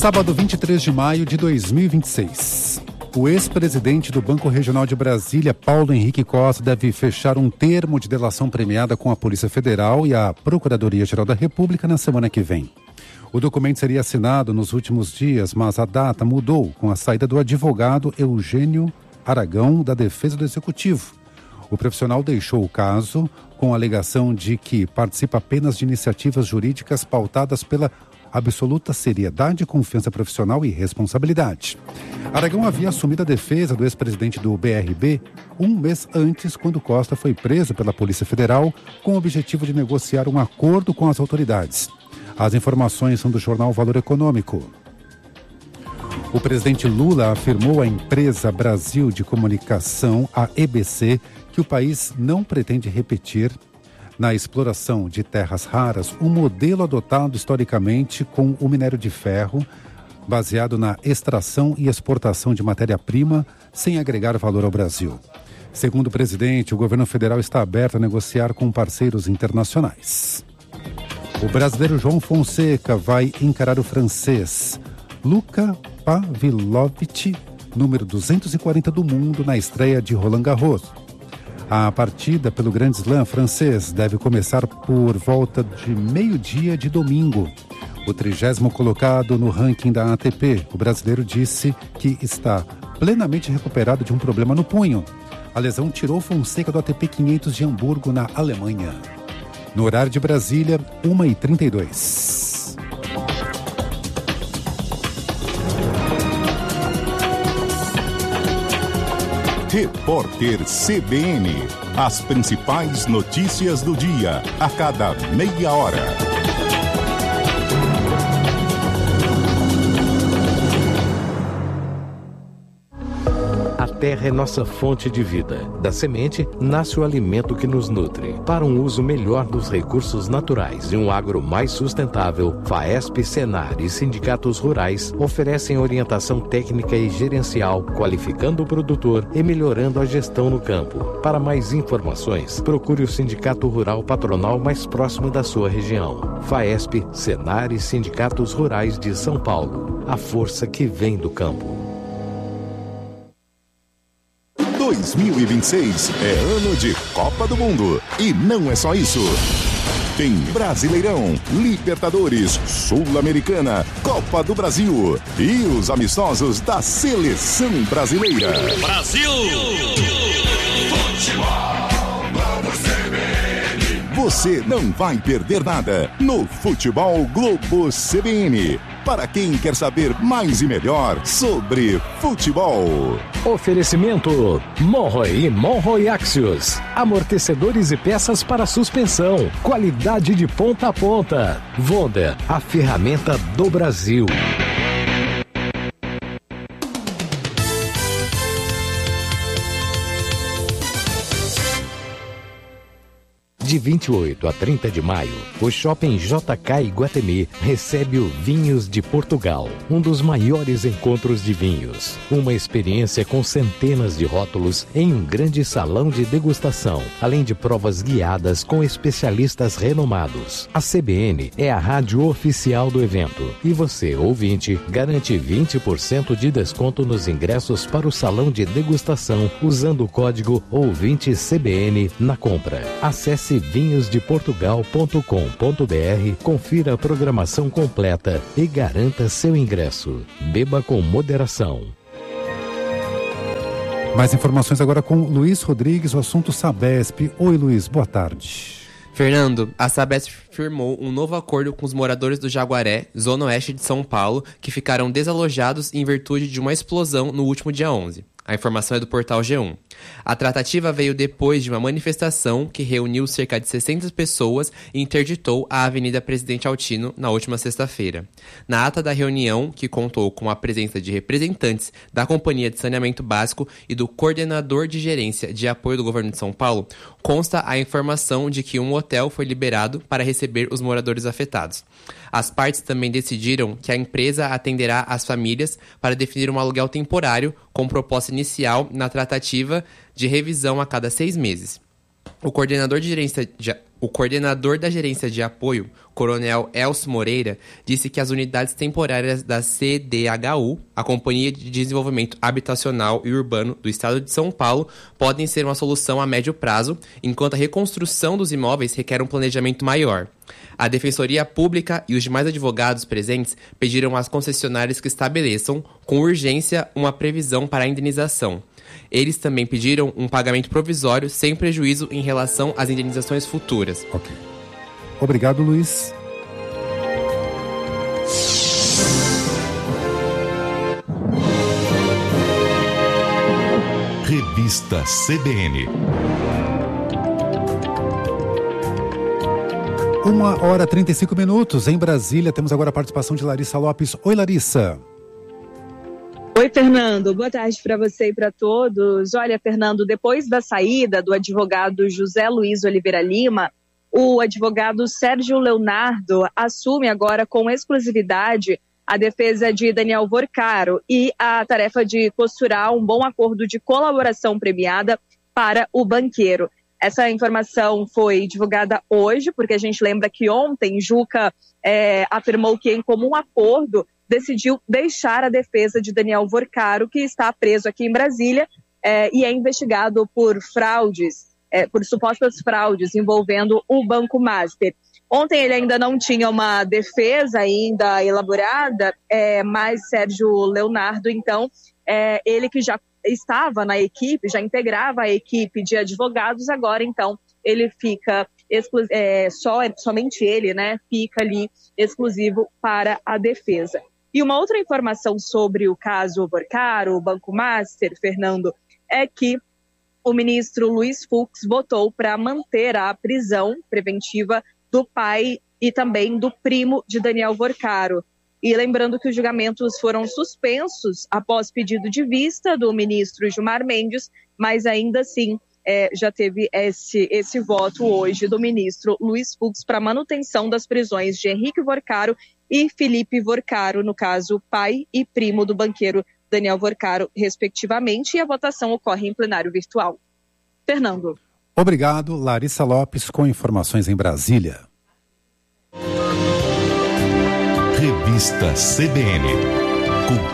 Sábado, 23 de maio de 2026. O ex-presidente do Banco Regional de Brasília, Paulo Henrique Costa, deve fechar um termo de delação premiada com a Polícia Federal e a Procuradoria-Geral da República na semana que vem. O documento seria assinado nos últimos dias, mas a data mudou com a saída do advogado Eugênio Aragão, da Defesa do Executivo. O profissional deixou o caso com a alegação de que participa apenas de iniciativas jurídicas pautadas pela absoluta seriedade, confiança profissional e responsabilidade. Aragão havia assumido a defesa do ex-presidente do BRB um mês antes, quando Costa foi preso pela Polícia Federal com o objetivo de negociar um acordo com as autoridades. As informações são do jornal Valor Econômico. O presidente Lula afirmou à empresa Brasil de Comunicação, a EBC, que o país não pretende repetir na exploração de terras raras um modelo adotado historicamente com o minério de ferro, baseado na extração e exportação de matéria-prima sem agregar valor ao Brasil. Segundo o presidente, o governo federal está aberto a negociar com parceiros internacionais. O brasileiro João Fonseca vai encarar o francês Luca Pavilovich, número 240 do mundo, na estreia de Roland Garros. A partida pelo Grand Slam francês deve começar por volta de meio-dia de domingo. O 30º colocado no ranking da ATP, o brasileiro disse que está plenamente recuperado de um problema no punho. A lesão tirou Fonseca do ATP 500 de Hamburgo, na Alemanha. No horário de Brasília, 1h32. Repórter CBN. As principais notícias do dia, a cada meia hora. A terra é nossa fonte de vida. Da semente nasce o alimento que nos nutre. Para um uso melhor dos recursos naturais e um agro mais sustentável, FAESP, Senar e sindicatos rurais oferecem orientação técnica e gerencial, qualificando o produtor e melhorando a gestão no campo. Para mais informações, procure o sindicato rural patronal mais próximo da sua região. FAESP, Senar e sindicatos rurais de São Paulo. A força que vem do campo. 2026 é ano de Copa do Mundo. E não é só isso. Tem Brasileirão, Libertadores, Sul-Americana, Copa do Brasil e os amistosos da Seleção Brasileira. Brasil! Você não vai perder nada no Futebol Globo CBN. Para quem quer saber mais e melhor sobre futebol. Oferecimento Monroe e Monroe Axios. Amortecedores e peças para suspensão. Qualidade de ponta a ponta. Vonda, a ferramenta do Brasil. De 28 a 30 de maio, o Shopping JK Iguatemi recebe o Vinhos de Portugal, um dos maiores encontros de vinhos. Uma experiência com centenas de rótulos em um grande salão de degustação, além de provas guiadas com especialistas renomados. A CBN é a rádio oficial do evento e você, ouvinte, garante 20% de desconto nos ingressos para o salão de degustação usando o código OUVINTECBN na compra. Acesse vinhosdeportugal.com.br, confira a programação completa e garanta seu ingresso. Beba com moderação. Mais informações agora com Luiz Rodrigues, o assunto Sabesp. Oi, Luiz, boa tarde. Fernando, a Sabesp firmou um novo acordo com os moradores do Jaguaré, zona oeste de São Paulo, que ficaram desalojados em virtude de uma explosão no último dia 11. A informação é do portal G1. A tratativa veio depois de uma manifestação que reuniu cerca de 60 pessoas e interditou a Avenida Presidente Altino na última sexta-feira. Na ata da reunião, que contou com a presença de representantes da Companhia de Saneamento Básico e do Coordenador de Gerência de Apoio do Governo de São Paulo, consta a informação de que um hotel foi liberado para receber os moradores afetados. As partes também decidiram que a empresa atenderá as famílias para definir um aluguel temporário com proposta inicial na tratativa de revisão a cada 6 meses. O coordenador de gerência O coordenador da gerência de apoio, Coronel Elcio Moreira, disse que as unidades temporárias da CDHU, a Companhia de Desenvolvimento Habitacional e Urbano do Estado de São Paulo, podem ser uma solução a médio prazo, enquanto a reconstrução dos imóveis requer um planejamento maior. A Defensoria Pública e os demais advogados presentes pediram às concessionárias que estabeleçam, com urgência, uma previsão para a indenização. Eles também pediram um pagamento provisório sem prejuízo em relação às indenizações futuras. Ok. Obrigado, Luiz. Revista CBN. 1h35 em Brasília. Temos agora a participação de Larissa Lopes. Oi, Larissa. Oi, Fernando. Boa tarde para você e para todos. Olha, Fernando, depois da saída do advogado José Luiz Oliveira Lima, o advogado Sérgio Leonardo assume agora com exclusividade a defesa de Daniel Vorcaro e a tarefa de costurar um bom acordo de colaboração premiada para o banqueiro. Essa informação foi divulgada hoje, porque a gente lembra que ontem Juca afirmou que, em comum acordo, decidiu deixar a defesa de Daniel Vorcaro, que está preso aqui em Brasília e é investigado por fraudes, por supostas fraudes envolvendo o Banco Master. Ontem ele ainda não tinha uma defesa ainda elaborada, mas Sérgio Leonardo, então, ele que já estava na equipe, já integrava a equipe de advogados, agora então ele fica somente ele, né, fica ali exclusivo para a defesa. E uma outra informação sobre o caso Vorcaro, o Banco Master, Fernando, é que o ministro Luiz Fux votou para manter a prisão preventiva do pai e também do primo de Daniel Vorcaro. E lembrando que os julgamentos foram suspensos após pedido de vista do ministro Gilmar Mendes, mas ainda assim já teve esse voto hoje do ministro Luiz Fux para manutenção das prisões de Henrique Vorcaro e Felipe Vorcaro, no caso, pai e primo do banqueiro Daniel Vorcaro, respectivamente, e a votação ocorre em plenário virtual. Fernando. Obrigado, Larissa Lopes, com informações em Brasília. Revista CBN.